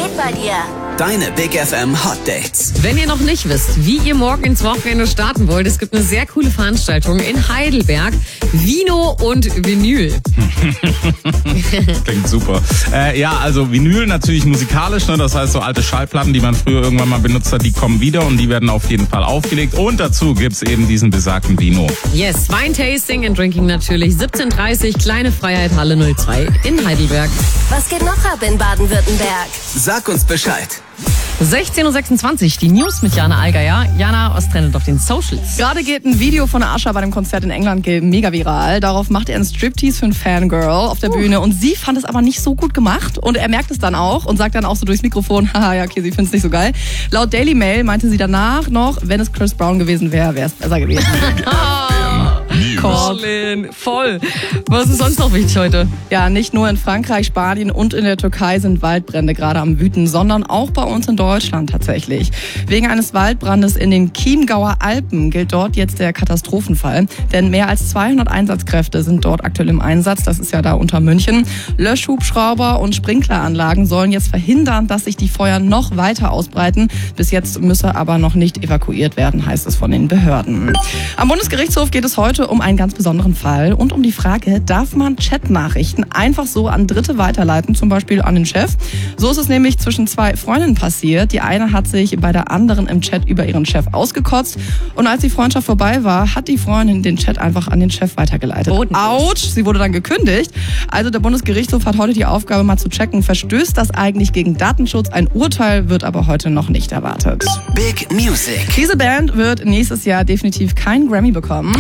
geht bei dir? Deine Big FM Hot Dates. Wenn ihr noch nicht wisst, wie ihr morgen ins Wochenende starten wollt, es gibt eine sehr coole Veranstaltung in Heidelberg. Vino und Vinyl. Klingt super. Also Vinyl natürlich musikalisch, ne? Das heißt so alte Schallplatten, die man früher irgendwann mal benutzt hat, die kommen wieder und die werden auf jeden Fall aufgelegt. Und dazu gibt's eben diesen besagten Vino. Yes, Weintasting and Drinking natürlich. 17:30 Kleine Freiheit, Halle 02 in Heidelberg. Was geht noch ab in Baden-Württemberg? Sag uns Bescheid. 16:26 Uhr, die News mit Jana Allgeier. Jana, was trendet auf den Socials? Gerade geht ein Video von Usher bei dem Konzert in England mega viral. Darauf macht er einen Striptease für ein Fangirl auf der Bühne. Und sie fand es aber nicht so gut gemacht. Und er merkt es dann auch und sagt dann auch so durchs Mikrofon, haha, ja, okay, sie findet es nicht so geil. Laut Daily Mail meinte sie danach noch, wenn es Chris Brown gewesen wäre, wäre es besser gewesen. Colin, voll. Was ist sonst noch wichtig heute? Ja, nicht nur in Frankreich, Spanien und in der Türkei sind Waldbrände gerade am Wüten, sondern auch bei uns in Deutschland tatsächlich. Wegen eines Waldbrandes in den Chiemgauer Alpen gilt dort jetzt der Katastrophenfall. Denn mehr als 200 Einsatzkräfte sind dort aktuell im Einsatz. Das ist ja da unter München. Löschhubschrauber und Sprinkleranlagen sollen jetzt verhindern, dass sich die Feuer noch weiter ausbreiten. Bis jetzt müsse aber noch nicht evakuiert werden, heißt es von den Behörden. Am Bundesgerichtshof geht es heute um einen ganz besonderen Fall und um die Frage, darf man Chatnachrichten einfach so an Dritte weiterleiten, zum Beispiel an den Chef? So ist es nämlich zwischen zwei Freundinnen passiert. Die eine hat sich bei der anderen im Chat über ihren Chef ausgekotzt und als die Freundschaft vorbei war, hat die Freundin den Chat einfach an den Chef weitergeleitet. Autsch, sie wurde dann gekündigt. Also der Bundesgerichtshof hat heute die Aufgabe, mal zu checken, verstößt das eigentlich gegen Datenschutz? Ein Urteil wird aber heute noch nicht erwartet. Big Music. Diese Band wird nächstes Jahr definitiv keinen Grammy bekommen.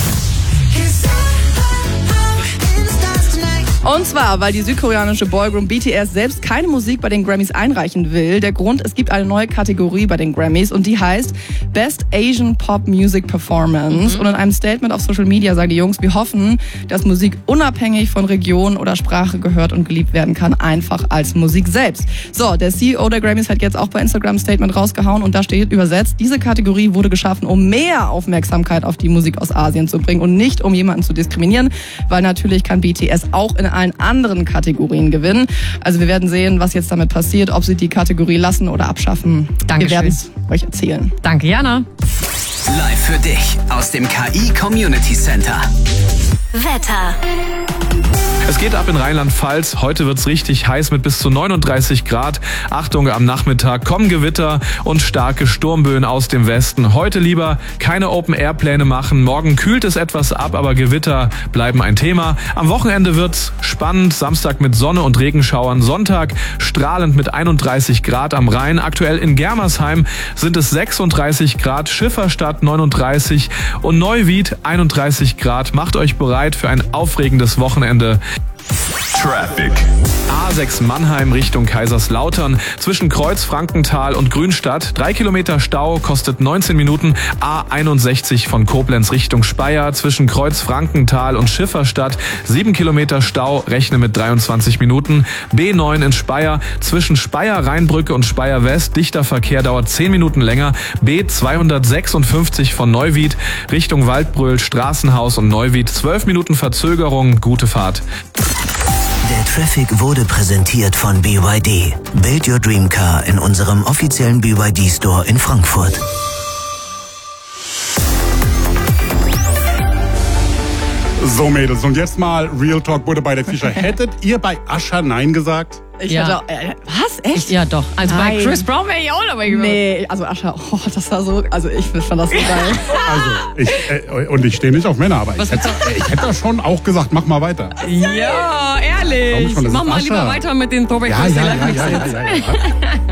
Und zwar, weil die südkoreanische Boygroup BTS selbst keine Musik bei den Grammys einreichen will. Der Grund, es gibt eine neue Kategorie bei den Grammys und die heißt Best Asian Pop Music Performance. Und in einem Statement auf Social Media sagen die Jungs, wir hoffen, dass Musik unabhängig von Region oder Sprache gehört und geliebt werden kann, einfach als Musik selbst. So, der CEO der Grammys hat jetzt auch bei Instagram ein Statement rausgehauen und da steht übersetzt, diese Kategorie wurde geschaffen, um mehr Aufmerksamkeit auf die Musik aus Asien zu bringen und nicht um jemanden zu diskriminieren, weil natürlich kann BTS auch in allen anderen Kategorien gewinnen. Also wir werden sehen, was jetzt damit passiert, ob sie die Kategorie lassen oder abschaffen. Dankeschön. Wir werden es euch erzählen. Danke, Jana. Live für dich aus dem KI Community Center. Wetter. Es geht ab in Rheinland-Pfalz. Heute wird's richtig heiß mit bis zu 39 Grad. Achtung, am Nachmittag kommen Gewitter und starke Sturmböen aus dem Westen. Heute lieber keine Open-Air-Pläne machen. Morgen kühlt es etwas ab, aber Gewitter bleiben ein Thema. Am Wochenende wird's spannend. Samstag mit Sonne und Regenschauern. Sonntag strahlend mit 31 Grad am Rhein. Aktuell in Germersheim sind es 36 Grad. Schifferstadt 39 und Neuwied 31 Grad. Macht euch bereit für ein aufregendes Wochenende. Traffic. A6 Mannheim Richtung Kaiserslautern zwischen Kreuz-Frankenthal und Grünstadt. 3 Kilometer Stau, kostet 19 Minuten. A61 von Koblenz Richtung Speyer zwischen Kreuz-Frankenthal und Schifferstadt. 7 Kilometer Stau, rechne mit 23 Minuten. B9 in Speyer zwischen Speyer-Rheinbrücke und Speyer-West. Dichter Verkehr, dauert 10 Minuten länger. B256 von Neuwied Richtung Waldbröl, Straßenhaus und Neuwied. 12 Minuten Verzögerung, gute Fahrt. Der Traffic wurde präsentiert von BYD. Build your dream car in unserem offiziellen BYD Store in Frankfurt. So, Mädels, und jetzt mal Real Talk, Butter bei der Fischer. Hättet ihr bei Usher Nein gesagt? Ja. Was? Echt? Ja, doch. Also bei Nein. Chris Brown wäre ich auch dabei gewesen. Nee, also Usher, das war so, also ich fand das so geil. Also, ich stehe nicht auf Männer, aber ich hätte schon auch gesagt, mach mal weiter. Ja, ehrlich. Schon, Mach mal Usher. lieber weiter mit den Throwback Ja.